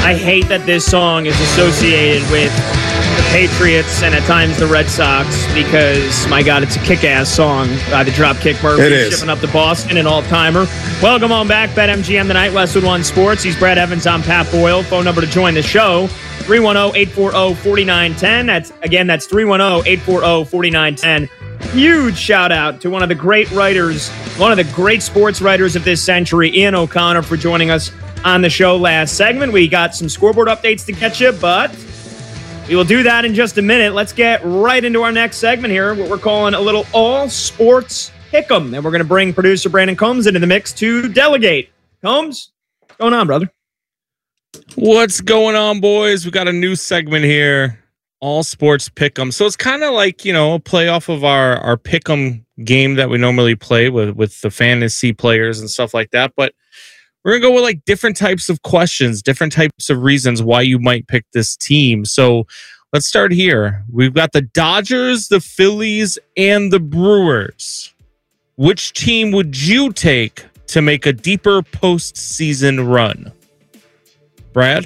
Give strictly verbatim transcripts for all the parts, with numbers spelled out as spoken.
I hate that this song is associated with the Patriots and at times the Red Sox because, my God, it's a kick-ass song by the Dropkick Murphys. It is. Shipping up to Boston, an all-timer. Welcome on back, BetMGM tonight, Westwood One Sports. He's Brad Evans, I'm Pat Boyle. Phone number to join the show, three one zero, eight four zero, four nine one zero. That's, again, that's three one zero, eight four zero, four nine one zero. Huge shout-out to one of the great writers, one of the great sports writers of this century, Ian O'Connor, for joining us on the show last segment. We got some scoreboard updates to get you, but we will do that in just a minute. Let's get right into our next segment here, what we're calling a little all-sports pick'em. And we're going to bring producer Brandon Combs into the mix to delegate. Combs, what's going on, brother? What's going on, boys? We got a new segment here, all sports pick'em. So it's kind of like, you know, a play off of our, our pick'em game that we normally play with, with the fantasy players and stuff like that. But we're going to go with like different types of questions, different types of reasons why you might pick this team. So let's start here. We've got the Dodgers, the Phillies, and the Brewers. Which team would you take to make a deeper postseason run? Brad?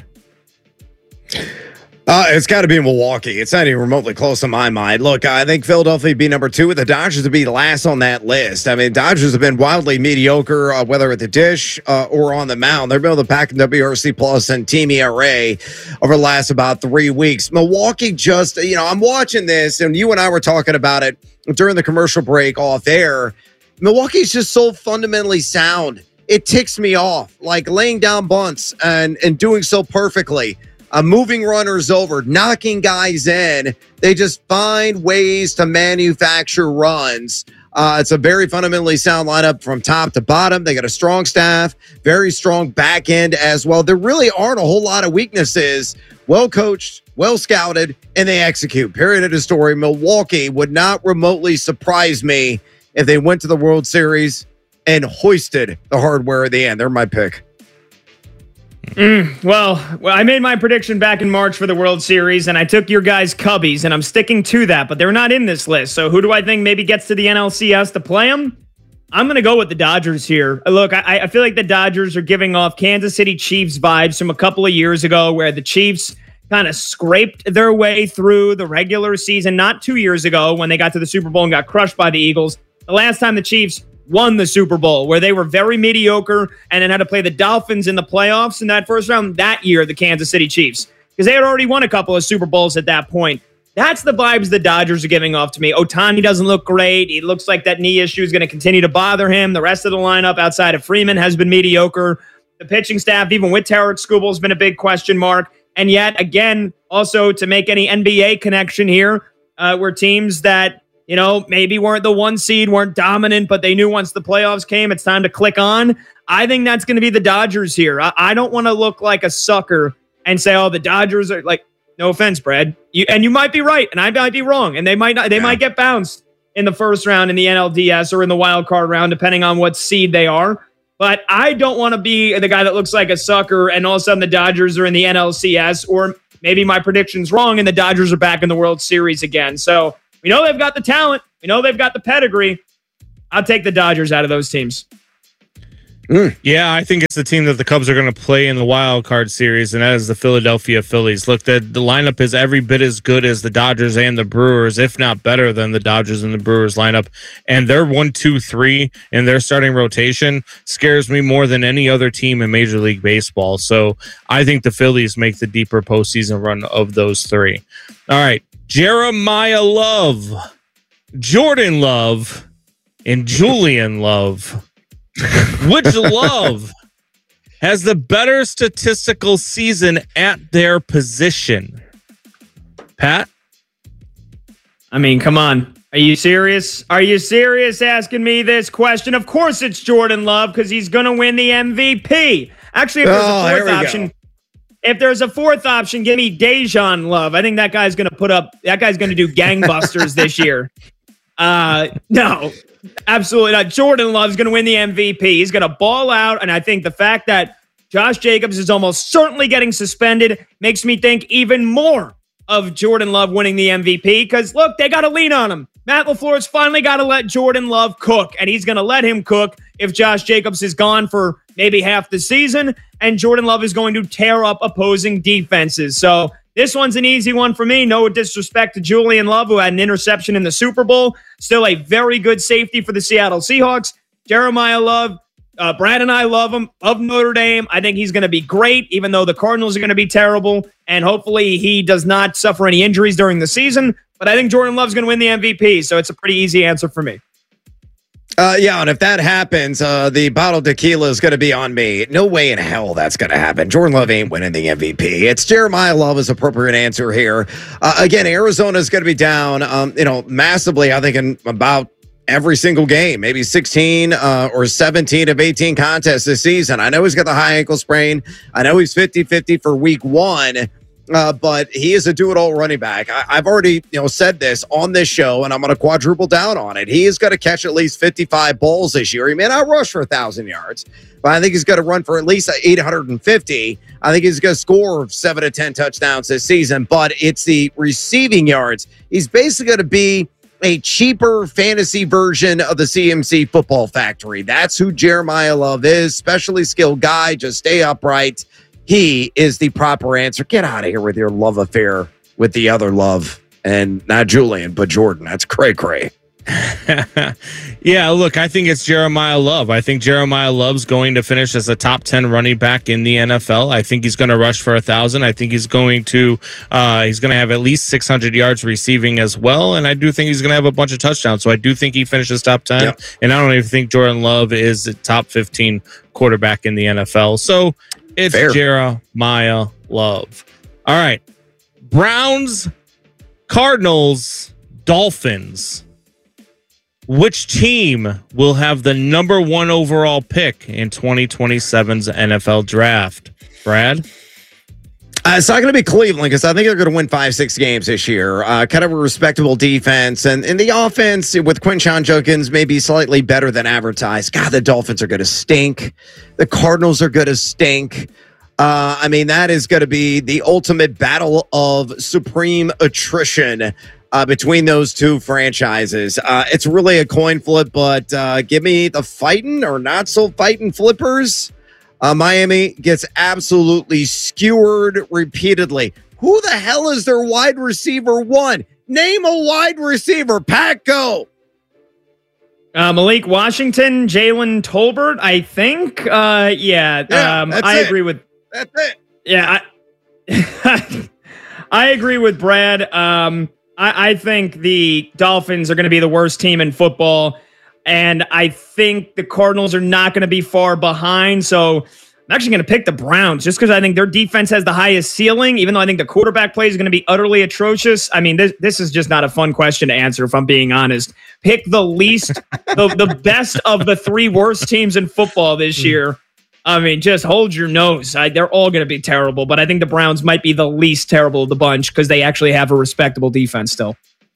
Uh, it's got to be Milwaukee. It's not even remotely close in my mind. Look, I think Philadelphia would be number two, with the Dodgers would be last on that list. I mean, Dodgers have been wildly mediocre, uh, whether at the dish uh, or on the mound. They're able to pack in W R C plus and team E R A over the last about three weeks. Milwaukee just, you know, I'm watching this, and you and I were talking about it during the commercial break off air. Milwaukee's just so fundamentally sound. It ticks me off, like laying down bunts and, and doing so perfectly. Uh, moving runners over, knocking guys in. They just find ways to manufacture runs. Uh, it's a very fundamentally sound lineup from top to bottom. They got a strong staff, very strong back end as well. There really aren't a whole lot of weaknesses. Well coached, well scouted, and they execute. Period of the story. Milwaukee would not remotely surprise me if they went to the World Series and hoisted the hardware at the end. They're my pick. Mm, well, well, I made my prediction back in March for the World Series, and I took your guys' Cubbies, and I'm sticking to that, but they're not in this list. So who do I think maybe gets to the N L C S to play them? I'm going to go with the Dodgers here. Look, I, I feel like the Dodgers are giving off Kansas City Chiefs vibes from a couple of years ago where the Chiefs kind of scraped their way through the regular season, not two years ago when they got to the Super Bowl and got crushed by the Eagles. The last time the Chiefs won the Super Bowl, where they were very mediocre and then had to play the Dolphins in the playoffs in that first round that year, the Kansas City Chiefs, because they had already won a couple of Super Bowls at that point. That's the vibes the Dodgers are giving off to me. Ohtani doesn't look great. It looks like that knee issue is going to continue to bother him. The rest of the lineup outside of Freeman has been mediocre. The pitching staff, even with Tarek Skubal, has been a big question mark. And yet, again, also to make any N B A connection here, uh, were teams that, you know, maybe weren't the one seed, weren't dominant, but they knew once the playoffs came, it's time to click on. I think that's going to be the Dodgers here. I, I don't want to look like a sucker and say, oh, the Dodgers are like, no offense, Brad. You, and you might be right, and I might be wrong, and they might not, they yeah. might get bounced in the first round in the N L D S or in the wild card round, depending on what seed they are. But I don't want to be the guy that looks like a sucker, and all of a sudden the Dodgers are in the N L C S, or maybe my prediction's wrong, and the Dodgers are back in the World Series again. So we know they've got the talent. We know they've got the pedigree. I'll take the Dodgers out of those teams. Mm. Yeah, I think it's the team that the Cubs are going to play in the wild card series, and that is the Philadelphia Phillies. Look, the, the lineup is every bit as good as the Dodgers and the Brewers, if not better than the Dodgers and the Brewers lineup. And their one, two, three in their starting rotation scares me more than any other team in Major League Baseball. So I think the Phillies make the deeper postseason run of those three. All right, Jeremiah Love, Jordan Love, and Julian Love. Which Love has the better statistical season at their position? Pat? I mean, come on. Are you serious? Are you serious asking me this question? Of course it's Jordan Love, because he's going to win the M V P. Actually, if there's oh, a fourth option, go. if there's a fourth option, give me Dejan Love. I think that guy's going to put up, that guy's going to do gangbusters this year. Uh, no. Absolutely not. Jordan Love's going to win the M V P. He's going to ball out, and I think the fact that Josh Jacobs is almost certainly getting suspended makes me think even more of Jordan Love winning the M V P, because, look, they got to lean on him. Matt LaFleur's finally got to let Jordan Love cook, and he's going to let him cook. if Josh Jacobs is gone for maybe half the season, and Jordan Love is going to tear up opposing defenses. So this one's an easy one for me. No disrespect to Julian Love, who had an interception in the Super Bowl. Still a very good safety for the Seattle Seahawks. Jeremiah Love, uh, Brad and I love him, of Notre Dame. I think he's going to be great, even though the Cardinals are going to be terrible. And hopefully he does not suffer any injuries during the season. But I think Jordan Love's going to win the M V P, so it's a pretty easy answer for me. Uh, yeah, and if that happens, uh, the bottle of tequila is going to be on me. No way in hell that's going to happen. Jordan Love ain't winning the M V P. It's Jeremiah Love is appropriate answer here. Uh, again, Arizona is going to be down, um, you know, massively. I think in about every single game, maybe sixteen uh, or seventeen of eighteen contests this season. I know he's got the high ankle sprain. I know he's fifty-fifty for week one. Uh, but he is a do-it-all running back. I, I've already, you know, said this on this show, and I'm going to quadruple down on it. He is going to catch at least fifty-five balls this year. He may not rush for one thousand yards, but I think he's going to run for at least eight hundred fifty. I think he's going to score seven to ten touchdowns this season, but it's the receiving yards. He's basically going to be a cheaper fantasy version of the C M C Football Factory. That's who Jeremiah Love is, specially skilled guy. Just stay upright. He is the proper answer. Get out of here with your love affair with the other Love, and not Julian, but Jordan. That's cray cray. Yeah, look, I think it's Jeremiah Love. I think Jeremiah Love's going to finish as a top ten running back in the N F L. I think he's going to rush for a thousand. I think he's going to uh, he's going to have at least six hundred yards receiving as well. And I do think he's going to have a bunch of touchdowns. So I do think he finishes top ten. Yep. And I don't even think Jordan Love is a top fifteen quarterback in the N F L. So it's Fair. Jeremiah Love. All right. Browns, Cardinals, Dolphins. Which team will have the number one overall pick in twenty twenty-seven's N F L draft? Brad? Uh, it's not going to be Cleveland because I think they're going to win five, six games this year. Uh, kind of a respectable defense. And, and the offense with Quinshon Judkins may be slightly better than advertised. God, the Dolphins are going to stink. The Cardinals are going to stink. Uh, I mean, that is going to be the ultimate battle of supreme attrition uh, between those two franchises. Uh, it's really a coin flip, but uh, give me the fighting or not so fighting flippers. Uh, Miami gets absolutely skewered repeatedly. Who the hell is their wide receiver one? Name a wide receiver. Pat, go. Uh, Malik Washington, Jalen Tolbert, I think. Uh, yeah, yeah um, I it. agree with. That's it. Yeah, I, I agree with Brad. Um, I, I think the Dolphins are going to be the worst team in football. And I think the Cardinals are not going to be far behind. So I'm actually going to pick the Browns just because I think their defense has the highest ceiling, even though I think the quarterback play is going to be utterly atrocious. I mean, this this is just not a fun question to answer, if I'm being honest. Pick the least, the, the best of the three worst teams in football this year. I mean, just hold your nose. I, they're all going to be terrible, but I think the Browns might be the least terrible of the bunch because they actually have a respectable defense still.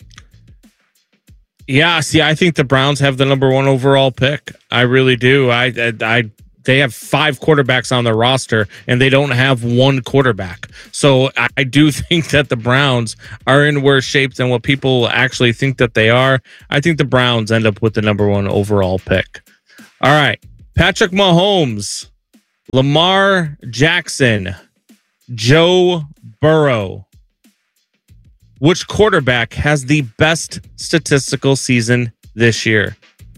Yeah, see, I think the Browns have the number one overall pick. I really do. I, I, I, they have five quarterbacks on their roster, and they don't have one quarterback. So I, I do think that the Browns are in worse shape than what people actually think that they are. I think the Browns end up with the number one overall pick. All right, Patrick Mahomes, Lamar Jackson, Joe Burrow. Which quarterback has the best statistical season this year?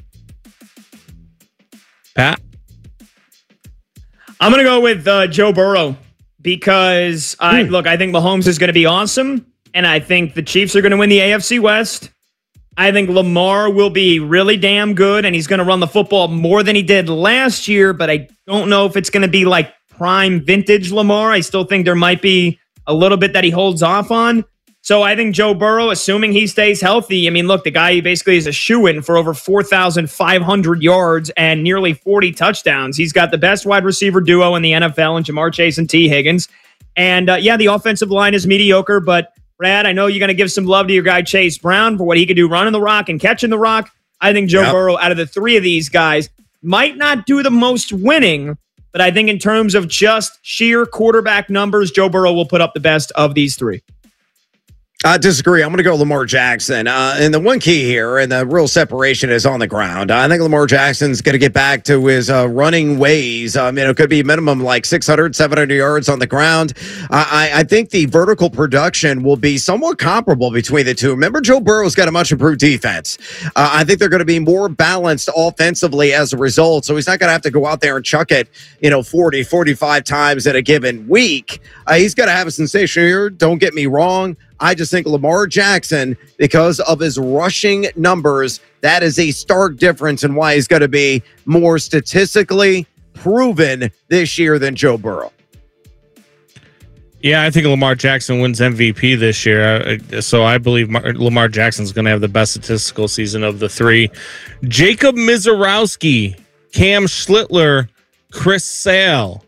Pat? I'm going to go with uh, Joe Burrow because, I, look, I think Mahomes is going to be awesome, and I think the Chiefs are going to win the A F C West. I think Lamar will be really damn good, and he's going to run the football more than he did last year, but I don't know if it's going to be like prime vintage Lamar. I still think there might be a little bit that he holds off on. So I think Joe Burrow, assuming he stays healthy, I mean, look, the guy basically is a shoo-in for over four thousand five hundred yards and nearly forty touchdowns. He's got the best wide receiver duo in the N F L in Jamar Chase and T. Higgins. And, uh, yeah, the offensive line is mediocre, but, Brad, I know you're going to give some love to your guy Chase Brown for what he could do running the rock and catching the rock. I think Joe yep. Burrow, out of the three of these guys, might not do the most winning, but I think in terms of just sheer quarterback numbers, Joe Burrow will put up the best of these three. I disagree. I'm going to go Lamar Jackson. Uh, and the one key here, and the real separation is on the ground. I think Lamar Jackson's going to get back to his uh, running ways. I mean, it could be minimum like six hundred, seven hundred yards on the ground. I, I think the vertical production will be somewhat comparable between the two. Remember, Joe Burrow's got a much improved defense. Uh, I think they're going to be more balanced offensively as a result. So he's not going to have to go out there and chuck it, you know, forty, forty-five times in a given week. Uh, he's got to have a sensation here. Don't get me wrong. I just think Lamar Jackson, because of his rushing numbers, that is a stark difference in why he's going to be more statistically proven this year than Joe Burrow. Yeah, I think Lamar Jackson wins M V P this year. So I believe Lamar Jackson's going to have the best statistical season of the three. Jacob Mizorowski, Cam Schlittler, Chris Sale.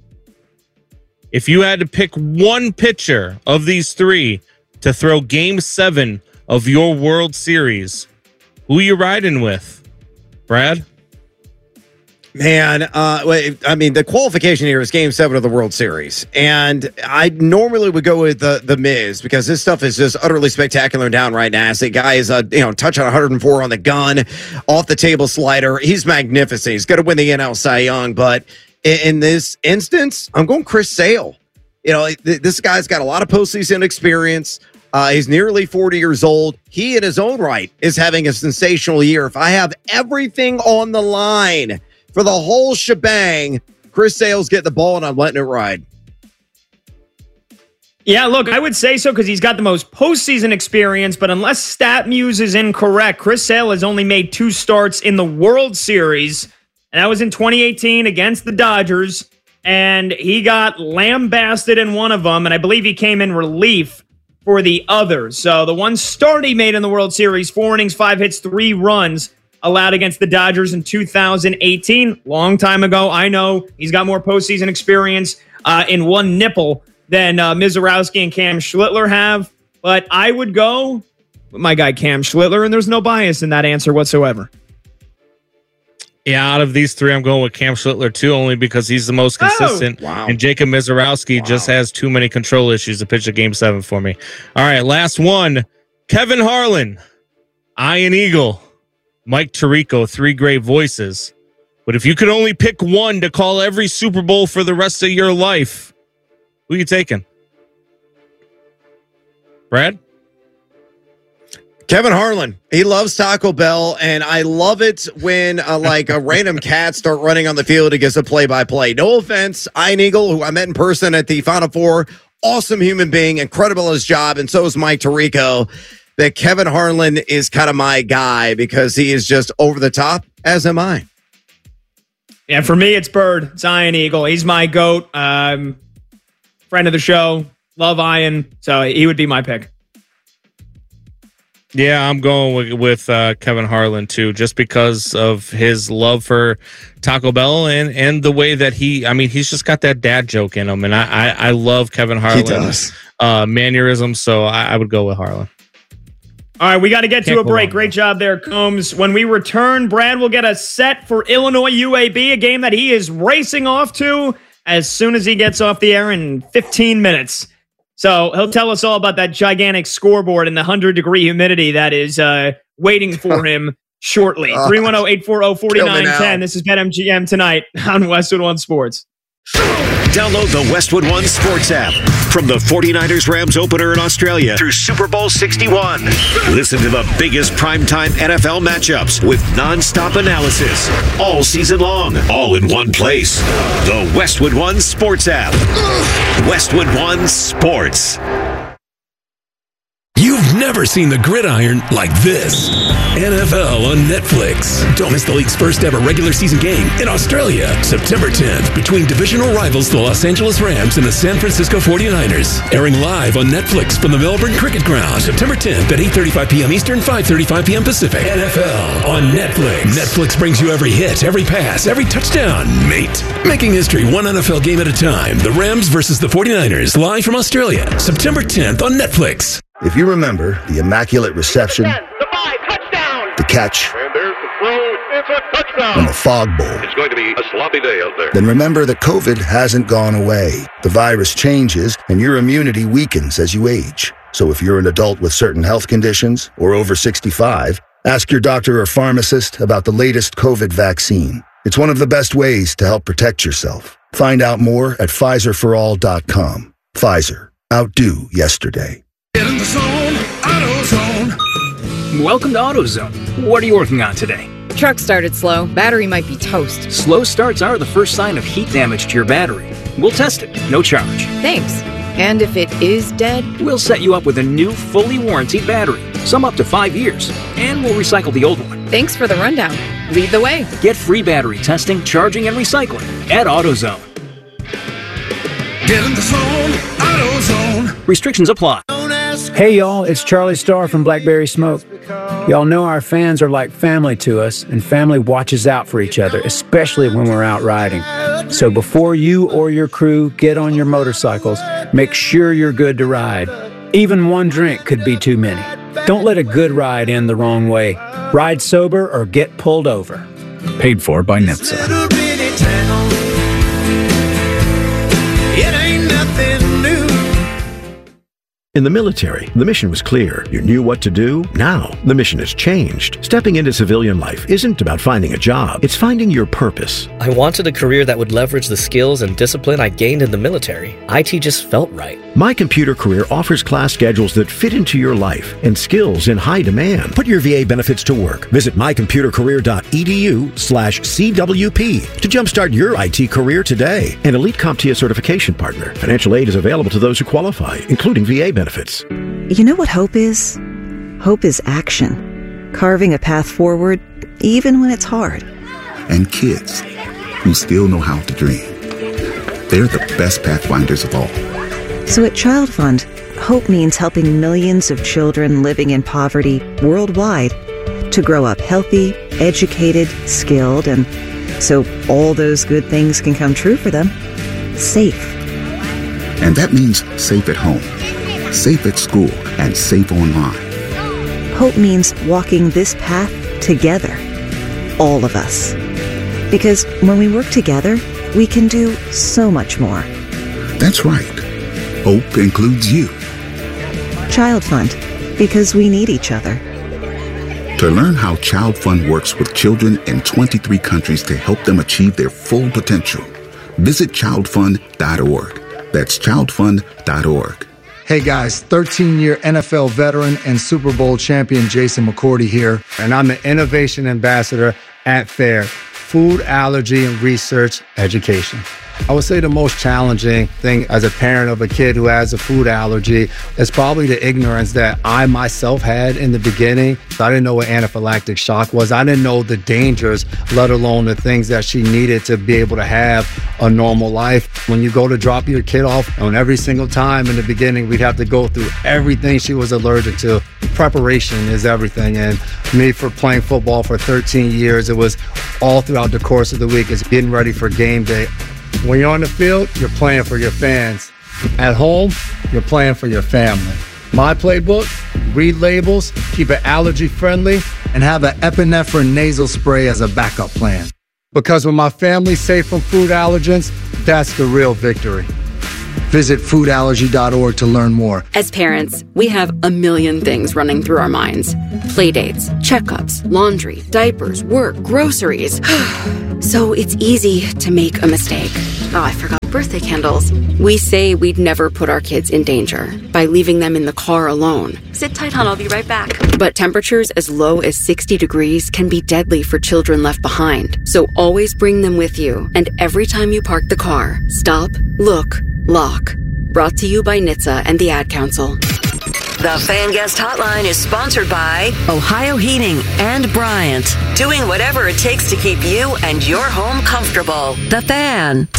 If you had to pick one pitcher of these three to throw game seven of your World Series, who you riding with, Brad? Man, uh, I mean, the qualification here is game seven of the World Series. And I normally would go with the, the Miz because this stuff is just utterly spectacular and downright nasty. Guy is, uh, you know, touching one hundred four on the gun, off the table slider. He's magnificent. He's going to win the N L Cy Young. But in, in this instance, I'm going Chris Sale. You know, th- this guy's got a lot of postseason experience. Uh, he's nearly forty years old. He, in his own right, is having a sensational year. If I have everything on the line for the whole shebang, Chris Sale's getting the ball, and I'm letting it ride. Yeah, look, I would say so because he's got the most postseason experience, but unless StatMuse is incorrect, Chris Sale has only made two starts in the World Series, and that was in twenty eighteen against the Dodgers, and he got lambasted in one of them, and I believe he came in relief for the other. So the one start he made in the World Series, four innings, five hits, three runs, allowed against the Dodgers in two thousand eighteen. Long time ago. I know he's got more postseason experience uh, in one nipple than uh, Mizorowski and Cam Schlittler have. But I would go with my guy Cam Schlittler, and there's no bias in that answer whatsoever. Yeah, out of these three, I'm going with Cam Schlittler too, only because he's the most consistent. Oh, wow. And Jacob Mizorowski wow. just has too many control issues to pitch a game seven for me. All right, last one. Kevin Harlan, Ian Eagle, Mike Tirico, three great voices. But if you could only pick one to call every Super Bowl for the rest of your life, who are you taking? Brad? Kevin Harlan. He loves Taco Bell, and I love it when uh, like a random cat start running on the field and gets a play-by-play. No offense, Ian Eagle, who I met in person at the Final Four, awesome human being, incredible at his job, and so is Mike Tirico. That Kevin Harlan is kind of my guy because he is just over the top, as am I. Yeah, for me, it's Bird. It's Ian Eagle. He's my GOAT. Um, friend of the show. Love Ian. So he would be my pick. Yeah, I'm going with, with uh, Kevin Harlan, too, just because of his love for Taco Bell and, and the way that he, I mean, he's just got that dad joke in him. And I, I, I love Kevin Harlan's uh, mannerisms, so I, I would go with Harlan. All right, we got to get Can't to a break. Great job there, Combs. When we return, Brad will get us set for Illinois U A B, a game that he is racing off to as soon as he gets off the air in fifteen minutes. So he'll tell us all about that gigantic scoreboard and the one hundred degree humidity that is uh, waiting for him shortly. three one zero, eight four zero, four nine one zero. This is BetMGM tonight on Westwood One Sports. Download the Westwood One Sports app from the forty-niners Rams opener in Australia through Super Bowl sixty-one. Listen to the biggest primetime N F L matchups with nonstop analysis all season long, all in one place. The Westwood One Sports app. Westwood One Sports. You've never seen the gridiron like this. N F L on Netflix. Don't miss the league's first ever regular season game in Australia, September tenth, between divisional rivals the Los Angeles Rams and the San Francisco forty-niners. Airing live on Netflix from the Melbourne Cricket Ground, September tenth at eight thirty-five p.m. Eastern, five thirty-five p.m. Pacific. N F L on Netflix. Netflix brings you every hit, every pass, every touchdown, mate. Making history one N F L game at a time. The Rams versus the forty-niners, live from Australia, September tenth on Netflix. If you remember the immaculate reception, the five, touchdown, the catch, and there's the throw, it's a touchdown, and the fog bowl, it's going to be a sloppy day out there. Then remember that COVID hasn't gone away. The virus changes, and your immunity weakens as you age. So if you're an adult with certain health conditions or over sixty-five, ask your doctor or pharmacist about the latest COVID vaccine. It's one of the best ways to help protect yourself. Find out more at Pfizer for all dot com. Pfizer. Outdo yesterday. Get in the zone, AutoZone. Welcome to AutoZone. What are you working on today? Truck started slow. Battery might be toast. Slow starts are the first sign of heat damage to your battery. We'll test it. No charge. Thanks. And if it is dead? We'll set you up with a new, fully warranted battery. Some up to five years. And we'll recycle the old one. Thanks for the rundown. Lead the way. Get free battery testing, charging, and recycling at AutoZone. Get in the zone, AutoZone. Restrictions apply. Hey y'all, it's Charlie Starr from Blackberry Smoke. Y'all know our fans are like family to us, and family watches out for each other, especially when we're out riding. So before you or your crew get on your motorcycles, make sure you're good to ride. Even one drink could be too many. Don't let a good ride end the wrong way. Ride sober or get pulled over. Paid for by N H T S A. In the military, the mission was clear. You knew what to do. Now, the mission has changed. Stepping into civilian life isn't about finding a job. It's finding your purpose. I wanted a career that would leverage the skills and discipline I gained in the military. I T just felt right. My Computer Career offers class schedules that fit into your life and skills in high demand. Put your V A benefits to work. Visit my computer career dot e d u slash C W P to jumpstart your I T career today. An Elite CompTIA certification partner. Financial aid is available to those who qualify, including V A benefits. You know what hope is? Hope is action. Carving a path forward, even when it's hard. And kids who still know how to dream. They're the best pathfinders of all. So at Child Fund, hope means helping millions of children living in poverty worldwide to grow up healthy, educated, skilled, and so all those good things can come true for them. Safe. And that means safe at home, safe at school, and safe online. Hope means walking this path together. All of us. Because when we work together, we can do so much more. That's right. Hope includes you. Child Fund. Because we need each other. To learn how Child Fund works with children in twenty-three countries to help them achieve their full potential, visit child fund dot org. That's child fund dot org. Hey guys, thirteen-year N F L veteran and Super Bowl champion Jason McCourty here, and I'm the Innovation Ambassador at FAIR, Food Allergy and Research Education. I would say the most challenging thing as a parent of a kid who has a food allergy is probably the ignorance that I myself had in the beginning. I didn't know what anaphylactic shock was. I didn't know the dangers, let alone the things that she needed to be able to have a normal life. When you go to drop your kid off, and every single time in the beginning, we'd have to go through everything she was allergic to. Preparation is everything. And me, for playing football for thirteen years, it was all throughout the course of the week. It's getting ready for game day. When you're on the field, you're playing for your fans. At home, you're playing for your family. My playbook, read labels, keep it allergy friendly, and have an epinephrine nasal spray as a backup plan. Because when my family's safe from food allergens, that's the real victory. Visit food allergy dot org to learn more. As parents, we have a million things running through our minds. Playdates, checkups, laundry, diapers, work, groceries. So it's easy to make a mistake. Oh, I forgot birthday candles. We say we'd never put our kids in danger by leaving them in the car alone. Sit tight, hon, I'll be right back. But temperatures as low as sixty degrees can be deadly for children left behind. So always bring them with you. And every time you park the car, stop, look, lock. Brought to you by N H T S A and the Ad Council. The Fan Guest Hotline is sponsored by Ohio Heating and Bryant. Doing whatever it takes to keep you and your home comfortable. The Fan.